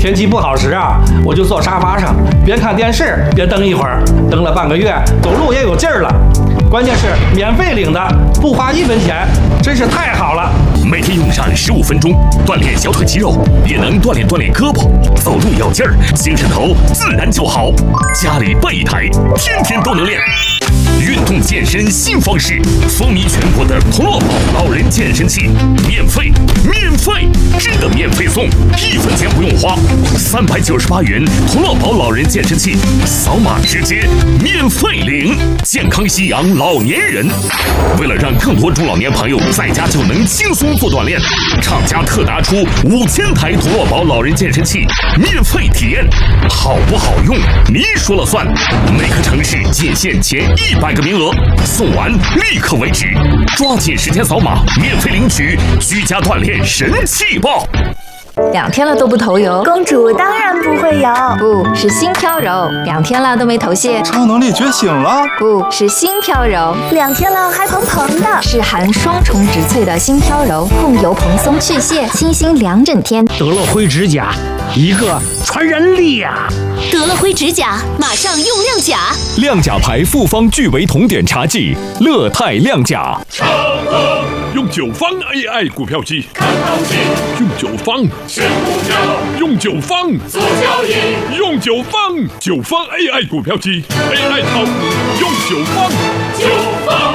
天气不好时啊，我就坐沙发上，边看电视边蹬一会儿，蹬了半个月，走路也有劲儿了。关键是免费领的，不花1分钱，真是太好了。 每天用上15分钟，锻炼小腿肌肉，也能锻炼胳膊，走路有劲儿，精神头自然就好。家里备一台，天天都能练。运动健身新方式，风靡全国的同乐宝老人健身器，免费，真的免费送，1分钱不用花，398元同乐宝老人健身器，扫码直接免费领，健康夕阳老年人。为了让更多中老年朋友在家就能轻松做锻炼，厂家特拿出5000台同乐宝老人健身器免费体验，好不好用您说了算。每个城市仅限前100个名额，送完立刻为止，抓紧时间扫码免费领取居家锻炼神器吧。 2天了都不头油， 公主当然不会油， 不是心飘柔；2天了都没头屑， 超能力觉醒了， 不是心飘柔 ；2天了还蓬蓬的， 是含双重植萃的心飘柔，控油蓬松去屑，清新2整天。 得乐辉指甲，一个传染力呀！ 得乐辉指甲，马上用亮甲。 亮甲牌复方聚维酮碘茶剂，乐泰亮甲。 用9方 AI 股票机看行情，用9方选股票，用9方做交易，用9方AI 股票机 AI 炒股，用9方。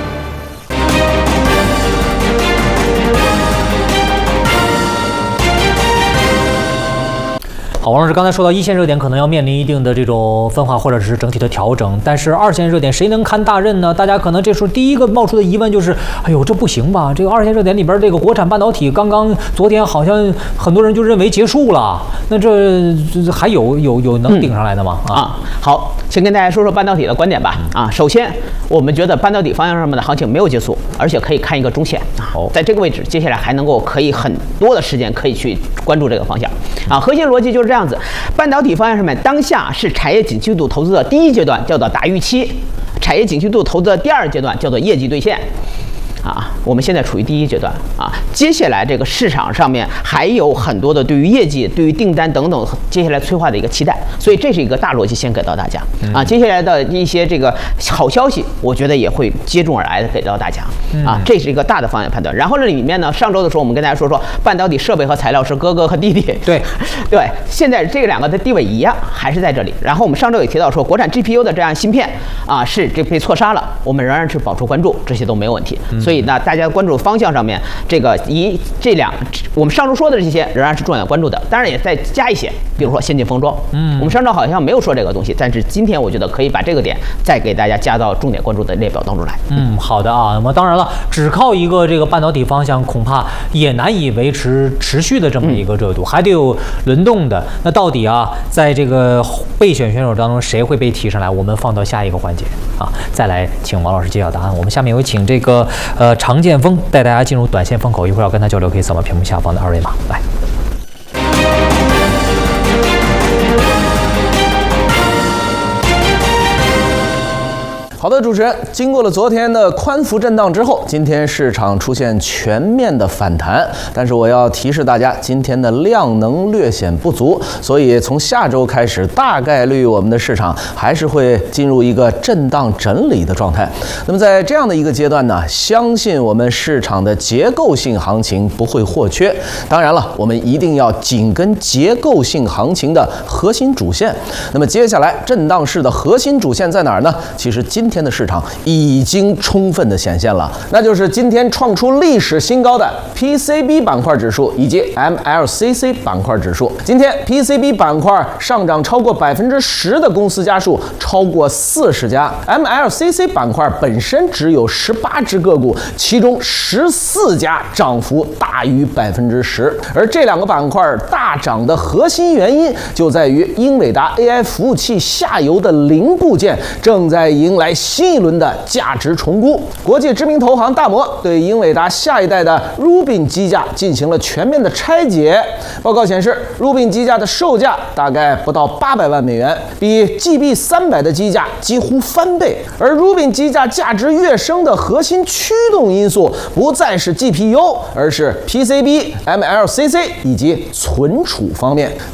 好，王老师刚才说到1线热点可能要面临一定的这种分化或者是整体的调整，但是2线热点谁能看大任呢？大家可能这时候第一个冒出的疑问就是，哎呦，这不行吧？这个2线热点里边这个国产半导体昨天好像很多人就认为结束了，那这还有能顶上来的吗？ 好，先跟大家说说半导体的观点吧。首先我们觉得半导体方向上面的行情没有结束，而且可以看一个中线。在这个位置，接下来还能够可以很多的时间可以去关注这个方向。核心逻辑就是这样子，半导体方向上面，当下是产业景气度投资的第1阶段，叫做达预期；产业景气度投资的第2阶段，叫做业绩兑现。我们现在处于第1阶段接下来这个市场上面还有很多的对于业绩、对于订单等等接下来催化的一个期待，所以这是一个大逻辑先给到大家接下来的一些这个好消息，我觉得也会接踵而来的给到大家这是一个大的方向判断。然后这里面呢，上周的时候我们跟大家说半导体设备和材料是哥哥和弟弟，对，现在这2个的地位一样，还是在这里。然后我们上周也提到说，国产 GPU 的这样芯片是这被错杀了，我们仍然是保持关注，这些都没有问题。所以呢，大家关注方向上面，我们上周说的这些仍然是重点关注的，当然也再加一些，比如说先进封装。我们上周好像没有说这个东西，但是今天我觉得可以把这个点再给大家加到重点关注的列表当中来。 好的那么当然了，只靠一个这个半导体方向恐怕也难以维持持续的这么一个热度，还得有轮动的。那到底在这个备选选手当中谁会被提上来？我们放到下一个环节再来请王老师揭晓答案。我们下面有请这个常建锋带大家进入短线风口，一会儿要跟他交流，可以扫描屏幕下方的2维码来。 好的，主持人，经过了昨天的宽幅震荡之后，今天市场出现全面的反弹，但是我要提示大家，今天的量能略显不足，所以从下周开始，大概率我们的市场还是会进入一个震荡整理的状态。那么在这样的一个阶段呢，相信我们市场的结构性行情不会或缺。当然了，我们一定要紧跟结构性行情的核心主线。那么接下来震荡市的核心主线在哪儿呢？其实今天的市场已经充分的显现了，那就是今天创出历史新高的 PCB 板块指数以及 MLCC 板块指数。今天 PCB 板块上涨超过10%的公司家数超过40家 ，MLCC 板块本身只有18只个股，其中14家涨幅大于10%。而这2个板块大涨的核心原因就在于英伟达 AI 服务器下游的零部件正在迎来新一轮的价值重估。国际知名投行大摩对英伟达下一代的 Rubin 机架进行了全面的拆解。报告显示 ，Rubin 机架的售价大概不到800万美元，比 GB300 的机架几乎翻倍。而 Rubin 机架价值跃升的核心驱动因素不再是 GPU， 而是 PCB、MLCC 以及存储方面。